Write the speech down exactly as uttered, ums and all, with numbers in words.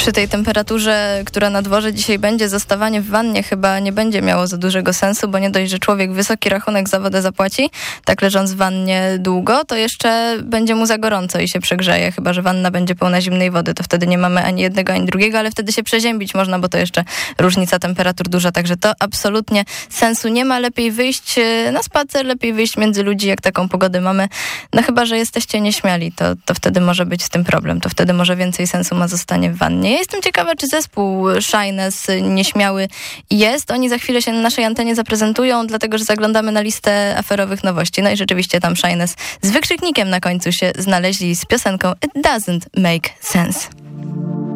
Przy tej temperaturze, która na dworze dzisiaj będzie, zostawanie w wannie chyba nie będzie miało za dużego sensu, bo nie dość, że człowiek wysoki rachunek za wodę zapłaci, tak leżąc w wannie długo, to jeszcze będzie mu za gorąco i się przegrzeje, chyba że wanna będzie pełna zimnej wody, to wtedy nie mamy ani jednego, ani drugiego, ale wtedy się przeziębić można, bo to jeszcze różnica temperatur duża, także to absolutnie sensu nie ma. Lepiej wyjść na spacer, lepiej wyjść między ludzi, jak taką pogodę mamy. No chyba że jesteście nieśmiali, to, to wtedy może być z tym problem, to wtedy może więcej sensu ma zostanie w wannie. Ja jestem ciekawa, czy zespół Shyness nieśmiały jest. Oni za chwilę się na naszej antenie zaprezentują, dlatego że zaglądamy na listę aferowych nowości. No i rzeczywiście tam Shyness z wykrzyknikiem na końcu się znaleźli z piosenką It Doesn't Make Sense.